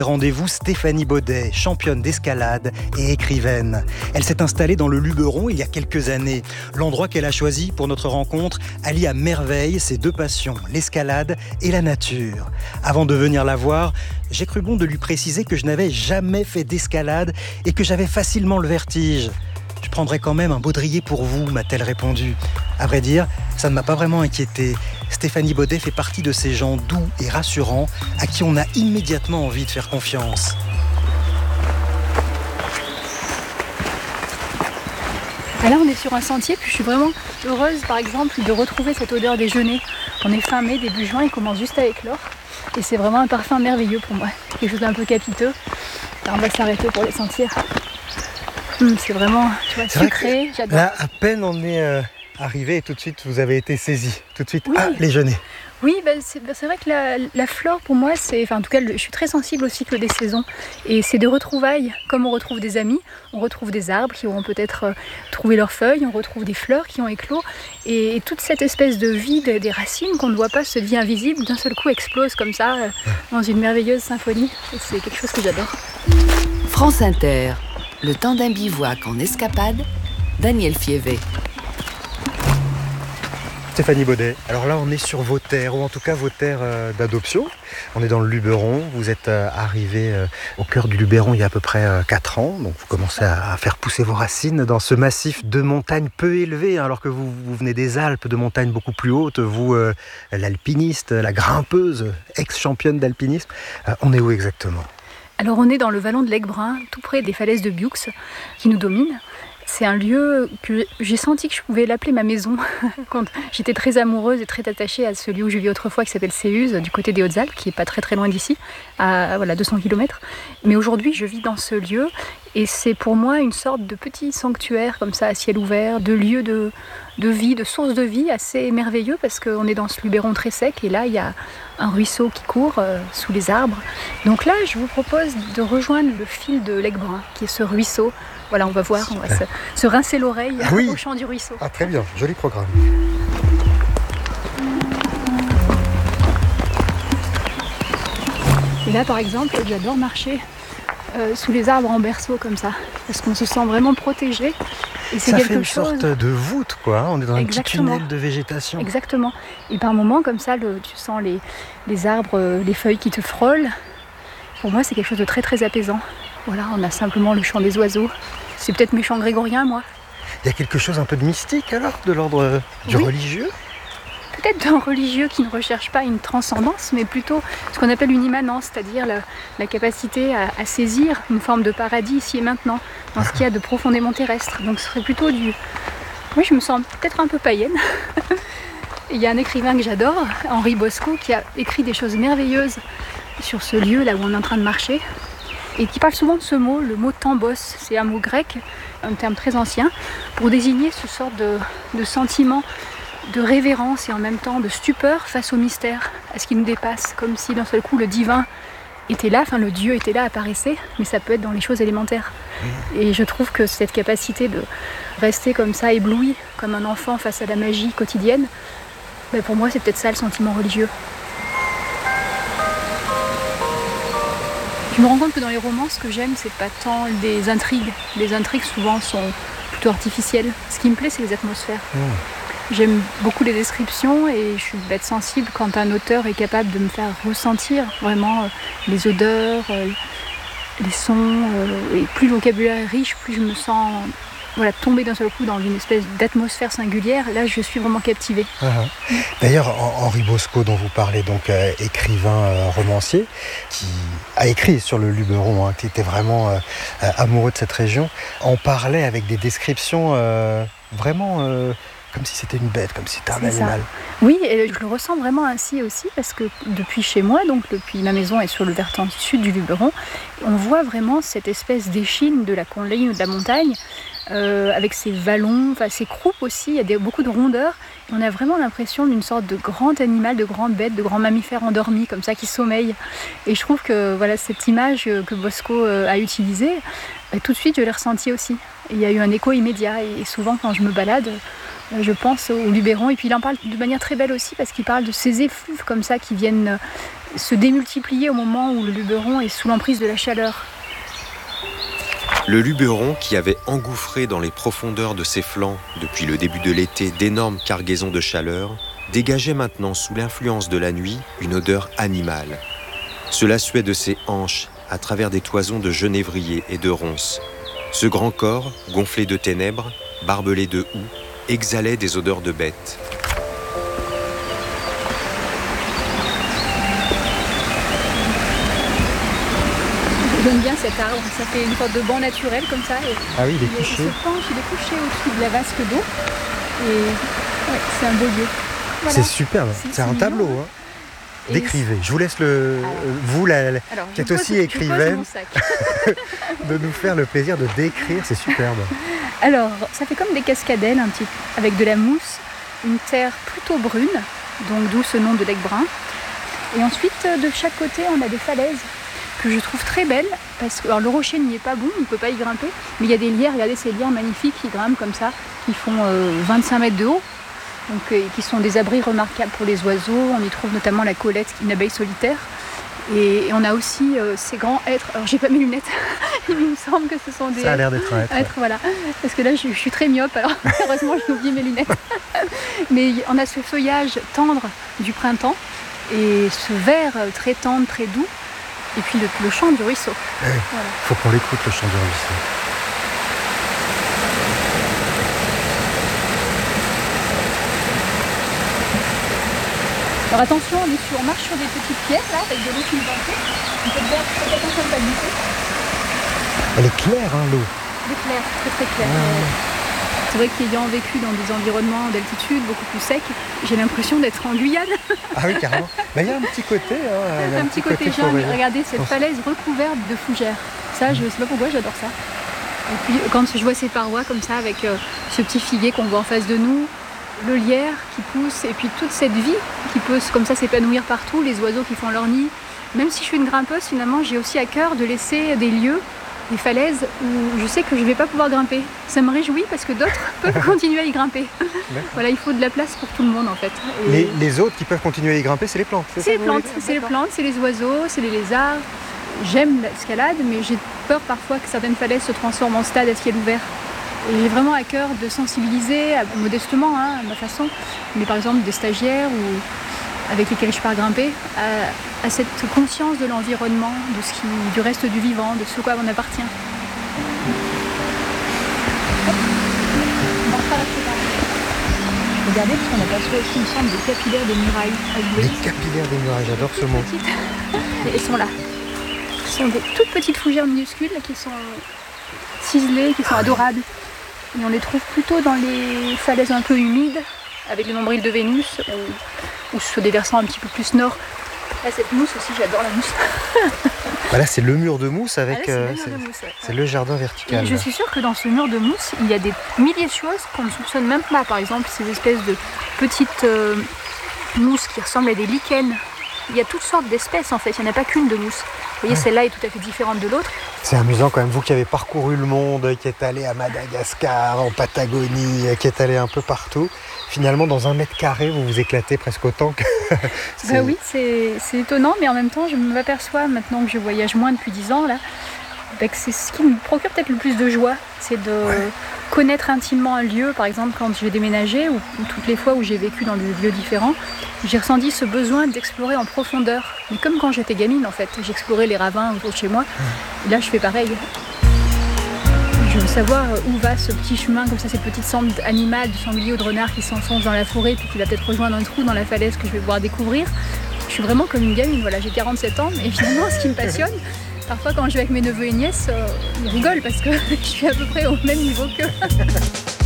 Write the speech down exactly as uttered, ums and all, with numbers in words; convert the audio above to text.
Rendez-vous Stéphanie Baudet, championne d'escalade et écrivaine. Elle s'est installée dans le Luberon il y a quelques années. L'endroit qu'elle a choisi pour notre rencontre allie à merveille ses deux passions, l'escalade et la nature. Avant de venir la voir, j'ai cru bon de lui préciser que je n'avais jamais fait d'escalade et que j'avais facilement le vertige. « Je prendrai quand même un baudrier pour vous », m'a-t-elle répondu. À vrai dire, ça ne m'a pas vraiment inquiété. Stéphanie Baudet fait partie de ces gens doux et rassurants à qui on a immédiatement envie de faire confiance. Là, on est sur un sentier, puis je suis vraiment heureuse, par exemple, de retrouver cette odeur des genêts. On est fin mai, début juin, il commence juste à éclore. Et c'est vraiment un parfum merveilleux pour moi. Quelque chose d'un peu capiteux. Là, on va s'arrêter pour les sentir. Hum, c'est vraiment tu vois, sucré, j'adore. Là, à peine on est euh, arrivé et tout de suite, vous avez été saisi. Tout de suite, oui. ah, les genêts. Oui, bah, c'est, bah, c'est vrai que la, la flore, pour moi, c'est, enfin, en tout cas, le, je suis très sensible au cycle des saisons. Et c'est de retrouvailles, comme on retrouve des amis. On retrouve des arbres qui auront peut-être euh, trouvé leurs feuilles, on retrouve des fleurs qui ont éclos. Et, et toute cette espèce de vie de, des racines qu'on ne voit pas, cette vie invisible, d'un seul coup explose comme ça, euh, dans une merveilleuse symphonie. Et c'est quelque chose que j'adore. France Inter. Le temps d'un bivouac en escapade, Daniel Fievé. Stéphanie Baudet, alors là on est sur vos terres, ou en tout cas vos terres euh, d'adoption. On est dans le Luberon, vous êtes euh, arrivé euh, au cœur du Luberon il y a à peu près euh, quatre ans, donc vous commencez à, à faire pousser vos racines dans ce massif de montagnes peu élevé, hein, alors que vous, vous venez des Alpes, de montagnes beaucoup plus hautes, vous euh, l'alpiniste, la grimpeuse, ex-championne d'alpinisme. Euh, on est où exactement ? Alors on est dans le vallon de l'Aiguebrun, tout près des falaises de Biux, qui nous dominent. C'est un lieu que j'ai senti que je pouvais l'appeler ma maison. Quand j'étais très amoureuse et très attachée à ce lieu où je vis autrefois qui s'appelle Séuse, du côté des Hautes-Alpes, qui n'est pas très très loin d'ici, à voilà, deux cents kilomètres. Mais aujourd'hui je vis dans ce lieu et c'est pour moi une sorte de petit sanctuaire comme ça à ciel ouvert, de lieu de, de vie, de source de vie assez merveilleux parce qu'on est dans ce Luberon très sec et là il y a un ruisseau qui court euh, sous les arbres. Donc là je vous propose de rejoindre le fil de l'Aiguebrun qui est ce ruisseau. Voilà, on va voir, on va se, se rincer l'oreille ah oui. au chant du ruisseau. Ah, très bien, joli programme. Et là, par exemple, j'adore marcher euh, sous les arbres en berceau comme ça, parce qu'on se sent vraiment protégé. Et c'est ça quelque fait une chose... sorte de voûte, quoi. On est dans Exactement. un petit tunnel de végétation. Exactement. Et par moments, comme ça, le, tu sens les, les arbres, euh, les feuilles qui te frôlent. Pour moi, c'est quelque chose de très, très apaisant. Voilà, on a simplement le chant des oiseaux. C'est peut-être mes chants grégoriens, moi. Il y a quelque chose un peu de mystique, alors, de l'ordre du oui. religieux ? Peut-être d'un religieux qui ne recherche pas une transcendance, mais plutôt ce qu'on appelle une immanence, c'est-à-dire la, la capacité à, à saisir une forme de paradis ici et maintenant, dans ce qu'il y a de profondément terrestre. Donc ce serait plutôt du... Oui, je me sens peut-être un peu païenne. Il y a un écrivain que j'adore, Henri Bosco, qui a écrit des choses merveilleuses sur ce lieu, là où on est en train de marcher, et qui parle souvent de ce mot, le mot tambos. C'est un mot grec, un terme très ancien, pour désigner ce sort de, de sentiment de révérence et en même temps de stupeur face au mystère, à ce qui nous dépasse, comme si d'un seul coup le divin était là, enfin le Dieu était là, apparaissait, mais ça peut être dans les choses élémentaires. Et je trouve que cette capacité de rester comme ça, ébloui, comme un enfant face à la magie quotidienne, ben pour moi c'est peut-être ça le sentiment religieux. Je me rends compte que dans les romans, ce que j'aime, c'est pas tant des intrigues. Les intrigues souvent sont plutôt artificielles. Ce qui me plaît, c'est les atmosphères. Mmh. J'aime beaucoup les descriptions et je suis bête sensible quand un auteur est capable de me faire ressentir vraiment euh, les odeurs, euh, les sons. Euh, et plus le vocabulaire est riche, plus je me sens voilà, tomber d'un seul coup dans une espèce d'atmosphère singulière. Là, je suis vraiment captivée. Uh-huh. D'ailleurs, Henri Bosco, dont vous parlez, donc euh, écrivain, euh, romancier, qui a écrit sur le Luberon, hein, qui était vraiment euh, amoureux de cette région, en parlait avec des descriptions euh, vraiment... Euh, comme si c'était une bête, comme si c'était un c'est animal. Ça. Oui, et je le ressens vraiment ainsi aussi, parce que depuis chez moi, donc depuis ma maison est sur le versant sud du Luberon, on voit vraiment cette espèce d'échine de la colline ou de la montagne, euh, avec ses vallons, enfin ses croupes aussi, il y a des, beaucoup de rondeurs. On a vraiment l'impression d'une sorte de grand animal, de grande bête, de grand mammifère endormi, comme ça, qui sommeille. Et je trouve que voilà, cette image que Bosco a utilisée, bah, tout de suite je l'ai ressentie aussi. Et il y a eu un écho immédiat, et souvent quand je me balade, je pense au Luberon, et puis il en parle de manière très belle aussi parce qu'il parle de ces effluves comme ça qui viennent se démultiplier au moment où le Luberon est sous l'emprise de la chaleur. Le Luberon, qui avait engouffré dans les profondeurs de ses flancs depuis le début de l'été d'énormes cargaisons de chaleur, dégageait maintenant sous l'influence de la nuit une odeur animale. Cela suait de ses hanches à travers des toisons de genévriers et de ronces. Ce grand corps, gonflé de ténèbres, barbelé de houx, exhalait des odeurs de bêtes. J'aime bien cet arbre, ça fait une sorte de banc naturel comme ça. Et ah oui, il est il, couché. Il se penche, il est couché au-dessus de la vasque d'eau. Et ouais, c'est un beau lieu. Voilà. C'est superbe, c'est, c'est un tableau. Hein. Décrivez. Je vous laisse le, alors, vous, la, la, alors, qui êtes aussi pose, écrivaine, de nous faire le plaisir de décrire. C'est superbe. Alors, ça fait comme des cascadelles, un petit, avec de la mousse, une terre plutôt brune, donc d'où ce nom de lac brun. Et ensuite, de chaque côté, on a des falaises que je trouve très belles, parce que alors, le rocher n'y est pas bon, on ne peut pas y grimper, mais il y a des lierres, regardez ces lierres magnifiques qui grimpent comme ça, qui font euh, vingt-cinq mètres de haut. Donc, euh, qui sont des abris remarquables pour les oiseaux. On y trouve notamment la colette, une abeille solitaire. Et, et on a aussi euh, ces grands hêtres. Alors j'ai pas mes lunettes, il me semble que ce sont des Ça a l'air d'être un hêtre. hêtres, voilà. Parce que là je, je suis très myope, alors heureusement j'ai oublié mes lunettes. Mais on a ce feuillage tendre du printemps et ce vert très tendre, très doux. Et puis le, le chant du ruisseau. Il oui, voilà. Faut qu'on l'écoute, le chant du ruisseau. Alors attention, on, est sur, on marche sur des petites pierres là, avec de l'eau qui nous baigne. On peut faire très attention de ne pas glisser. Elle est claire, hein, l'eau. Elle est claire, très très claire. Ah. C'est vrai qu'ayant vécu dans des environnements d'altitude beaucoup plus secs, j'ai l'impression d'être en Guyane. Ah oui, carrément. Mais il y a un petit côté. Hein, un, un petit côté, côté jaune. Regardez cette falaise recouverte de fougères. Ça, je ne sais pas pourquoi, j'adore ça. Et puis quand je vois ces parois comme ça, avec euh, ce petit figuier qu'on voit en face de nous, le lierre qui pousse, et puis toute cette vie qui peut comme ça s'épanouir partout, les oiseaux qui font leur nid. Même si je suis une grimpeuse, finalement, j'ai aussi à cœur de laisser des lieux, des falaises où je sais que je ne vais pas pouvoir grimper. Ça me réjouit parce que d'autres peuvent continuer à y grimper. Voilà, il faut de la place pour tout le monde en fait. Et les, les autres qui peuvent continuer à y grimper, c'est les plantes. C'est, c'est les plantes, c'est les plantes, c'est les oiseaux, c'est les lézards. J'aime l'escalade, mais j'ai peur parfois que certaines falaises se transforment en stade à ciel ouvert. Et j'ai vraiment à cœur de sensibiliser, modestement, hein, à ma façon, mais par exemple des stagiaires ou avec lesquels je pars grimper, à, à cette conscience de l'environnement, de ce qui, du reste du vivant, de ce quoi on appartient. Regardez, parce qu'on aperçoit aussi, il me semble, des capillaires des murailles. Des capillaires des murailles, j'adore ce mot. Et elles sont là. Ce sont des toutes petites fougères minuscules là, qui sont ciselées, qui sont adorables. Et on les trouve plutôt dans les falaises un peu humides, avec le nombril de Vénus, ou, ou sur des versants un petit peu plus nord. Là, cette mousse aussi, j'adore la mousse. Voilà, c'est le mur de mousse avec. Ah, là, c'est, euh, le, mur c'est, de mousse, ouais. c'est le jardin vertical. Et je suis sûre que dans ce mur de mousse, il y a des milliers de choses qu'on ne soupçonne même pas. Par exemple, ces espèces de petites euh, mousses qui ressemblent à des lichens. Il y a toutes sortes d'espèces en fait, il n'y en a pas qu'une de mousse. Vous voyez, ouais. Celle-là est tout à fait différente de l'autre. C'est amusant quand même, vous qui avez parcouru le monde, qui êtes allé à Madagascar, en Patagonie, qui êtes allé un peu partout. Finalement, dans un mètre carré, vous vous éclatez presque autant que... c'est... Bah oui, c'est, c'est étonnant, mais en même temps, je m'aperçois maintenant que je voyage moins depuis dix ans, là, bah que c'est ce qui me procure peut-être le plus de joie, c'est de ouais. connaître intimement un lieu. Par exemple, quand j'ai déménagé, ou, ou toutes les fois où j'ai vécu dans des lieux différents, j'ai ressenti ce besoin d'explorer en profondeur. Mais comme quand j'étais gamine, en fait, j'explorais les ravins autour de chez moi. Et là, je fais pareil. Je veux savoir où va ce petit chemin, comme ça, cette petite sambre animale, du sanglier ou de renard qui s'enfonce dans la forêt, puis qui va peut-être rejoindre un trou dans la falaise que je vais pouvoir découvrir. Je suis vraiment comme une gamine, voilà, j'ai quarante-sept ans, mais finalement, ce qui me passionne, parfois quand je vais avec mes neveux et nièces, euh, ils rigolent parce que je suis à peu près au même niveau qu'eux.